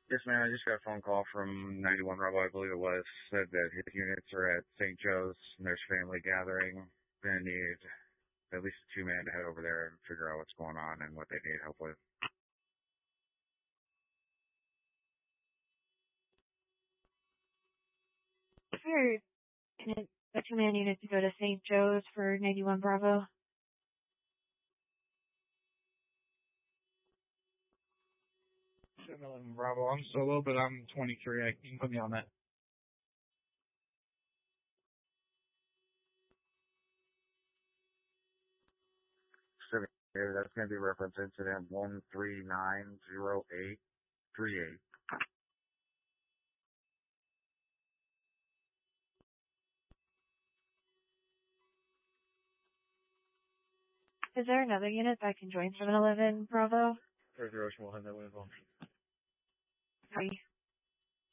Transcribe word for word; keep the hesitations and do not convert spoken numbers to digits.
Yes, man. I just got a phone call from ninety-one Bravo, I believe it was, said that his units are at Saint Joe's and there's family gathering. They need at least a two-man to head over there and figure out what's going on and what they need help with. Sure. Can it, a two-man unit to go to Saint Joe's for ninety-one Bravo? seven eleven Bravo. I'm solo, but I'm twenty-three. I, you can put me on that. So that's going to be reference incident one three nine zero eight three eight. Is there another unit that can join seven eleven Bravo? There's the Ocean. We'll have that way as well. Sorry.